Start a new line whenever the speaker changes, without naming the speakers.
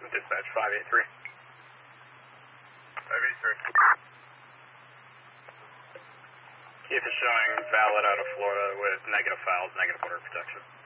Dispatch 583. 583. Keith is showing valid out of Florida with negative files, negative order protection.